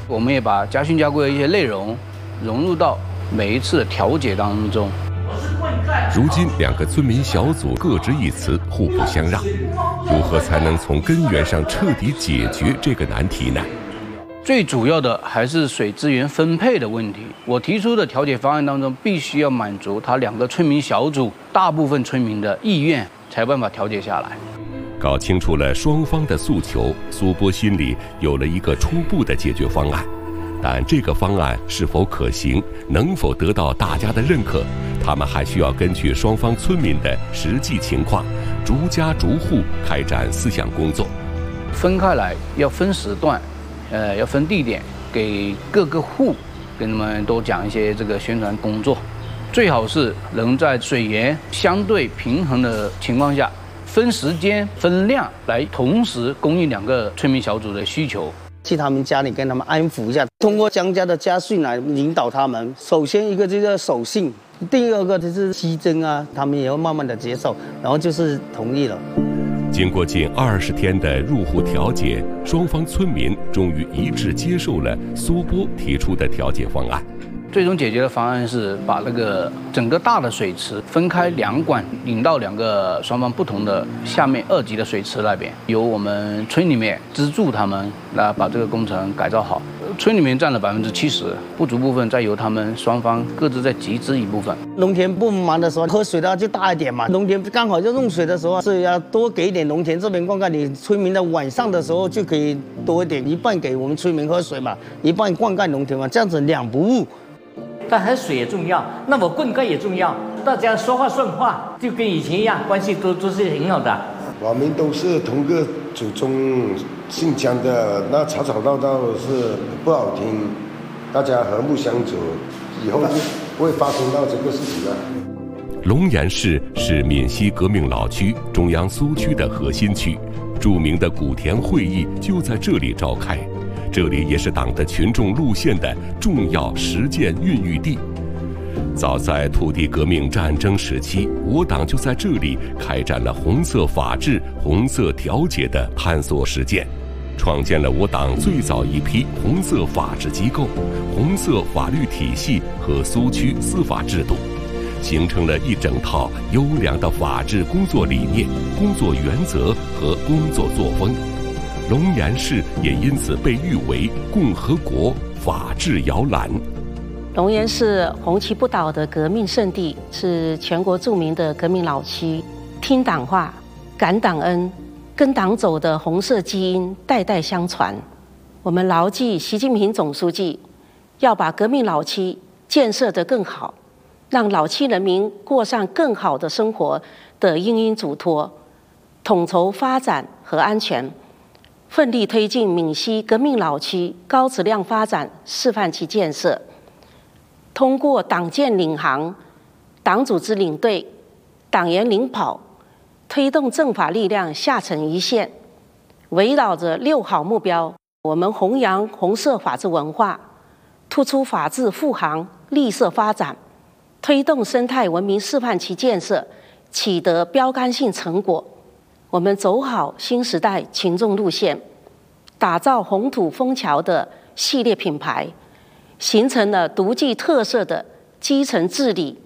我们也把家训家规的一些内容融入到每一次的调解当中。 如今2个村民小组各执一词，互不相让，如何才能从根源上彻底解决这个难题呢？ 最主要的还是水资源分配的问题。我提出的调解方案当中，必须要满足他2个村民小组大部分村民的意愿，才有办法调解下来。 搞清楚了双方的诉求，苏波心里有了一个初步的解决方案。但这个方案是否可行，能否得到大家的认可，他们还需要根据双方村民的实际情况，逐家逐户开展思想工作。 分开来，要分时段，要分地点，给各个户跟他们多讲一些这个宣传工作。最好是能在水源相对平衡的情况下，分时间、分量来同时供应2个村民小组的需求。 去他们家里跟他们安抚一下，通过江家的家训来引导他们。首先一个就是守信，第2个就是牺牲啊，他们也要慢慢的接受，然后就是同意了。 经过近20天的入户调解，双方村民终于一致接受了苏波提出的调解方案。 最终解决的方案是把那个整个大的水池分开2管，引到2个双方不同的下面2级的水池那边，由我们村里面资助他们来把这个工程改造好。村里面占了70%，不足部分再由他们双方各自再集资一部分。 农田不忙的时候，喝水的就大一点嘛。农田刚好就用水的时候，是要多给一点农田这边灌溉。你村民的晚上的时候就可以多一点，一半给我们村民喝水嘛，一半灌溉农田嘛，这样子2不误。 但喝水也重要，那么灌溉也重要，大家说话算话，就跟以前一样，关系都是很好的。 我们都是同个祖宗姓江的，那吵吵闹闹是不好听，大家和睦相处，以后就不会发生到这个事情了。 龙岩市是闽西革命老区中央苏区的核心区，著名的古田会议就在这里召开。这里也是党的群众路线的重要实践孕育地。早在土地革命战争时期，我党就在这里开展了红色法治、红色调解的探索实践，创建了我党最早一批红色法治机构、红色法律体系和苏区司法制度，形成了一整套优良的法治工作理念、工作原则和工作作风。龙岩市也因此被誉为共和国法治摇篮。 龙岩是红旗不倒的革命圣地，是全国著名的革命老区。听党话、感党恩、跟党走的红色基因代代相传。我们牢记习近平总书记要把革命老区建设得更好，让老区人民过上更好的生活的殷殷嘱托，统筹发展和安全，奋力推进闽西革命老区高质量发展示范区建设。通过党建领航、党组织领队、党员领跑，推动政法力量下沉一线。围绕着6好目标，我们弘扬红色法治文化，突出法治护航、绿色发展，推动生态文明示范区建设，取得标杆性成果。我们走好新时代群众路线，打造红土枫桥的系列品牌，形成了独具特色的基层治理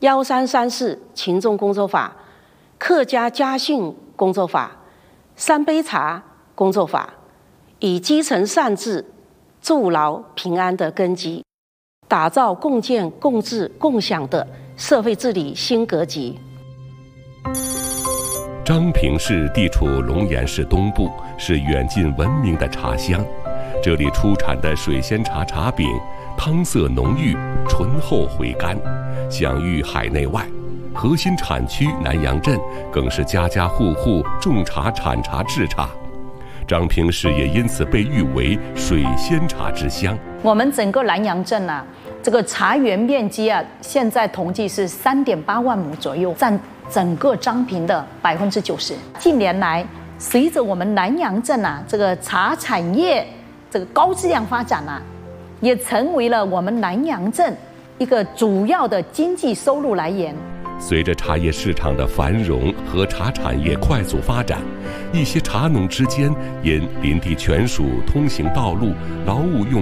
1334群众工作法、客家家训工作法、3杯茶工作法，以基层善治筑牢平安的根基，打造共建共治共享的社会治理新格局。 彰平市地处龙岩市东部，是远近闻名的茶乡。这里出产的水仙茶茶饼汤色浓郁，醇厚回甘，享誉海内外。核心产区南阳镇更是家家户户种茶、产茶、制茶。彰平市也因此被誉为水仙茶之乡。 我们整个南阳镇啊，这个茶园面积啊，现在统计是3.8万亩左右，占整个彰平的90%。近年来，随着我们南阳镇啊这个茶产业这个高质量发展啊，也成为了我们南阳镇一个主要的经济收入来源。 随着茶叶市场的繁荣和茶产业快速发展，一些茶农之间因林地权属、通行道路、劳务用